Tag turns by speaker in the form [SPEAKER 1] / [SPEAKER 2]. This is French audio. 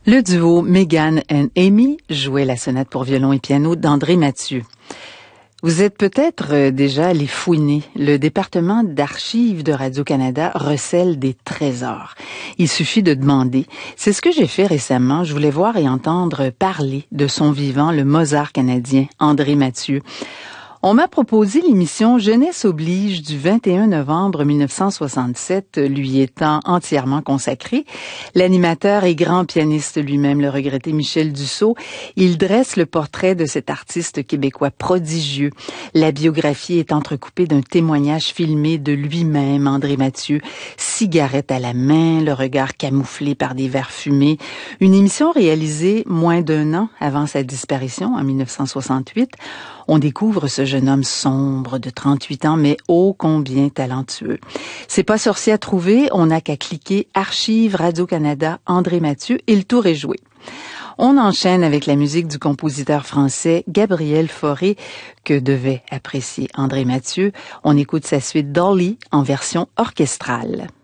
[SPEAKER 1] Le duo Megan and Amy jouait la sonate pour violon et piano d'André Mathieu. Vous êtes peut-être déjà allé fouiner. Le département d'archives de Radio-Canada recèle des trésors. Il suffit de demander. C'est ce que j'ai fait récemment. Je voulais voir et entendre parler de son vivant, le Mozart canadien, André Mathieu. On m'a proposé l'émission Jeunesse oblige du 21 novembre 1967, lui étant entièrement consacrée. L'animateur et grand pianiste lui-même, le regretté Michel Dussault, il dresse le portrait de cet artiste québécois prodigieux. La biographie est entrecoupée d'un témoignage filmé de lui-même, André Mathieu, cigarette à la main, le regard camouflé par des verres fumés. Une émission réalisée moins d'un an avant sa disparition, en 1968. On découvre ce jeune homme sombre de 38 ans, mais ô combien talentueux. C'est pas sorcier à trouver, on n'a qu'à cliquer Archives Radio-Canada André Mathieu et le tour est joué. On enchaîne avec la musique du compositeur français Gabriel Fauré, que devait apprécier André Mathieu. On écoute sa suite Dolly en version orchestrale.